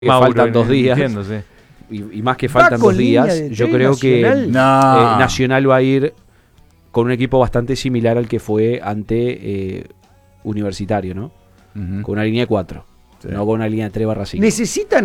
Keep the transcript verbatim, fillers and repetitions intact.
que Mauro, faltan dos días entiendo, sí. y, y más que faltan con dos días, línea de yo tres, creo Nacional. que No. eh, Nacional va a ir con un equipo bastante similar al que fue ante eh, Universitario, ¿no? Ujú. Con una línea de cuatro, Sí. no con una línea de tres barra cinco. Necesitan